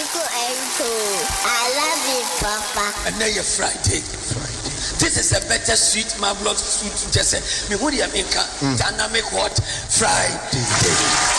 I love you, Papa. And now you're Friday. This is a better sweet marvelous sweet. Just say, me would you make a dynamic what Friday.